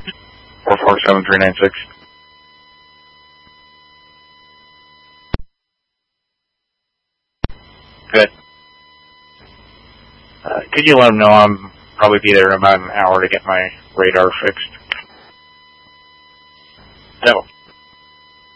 447-396. Good. Could you let them know I'm probably be there in about an hour to get my radar fixed? No.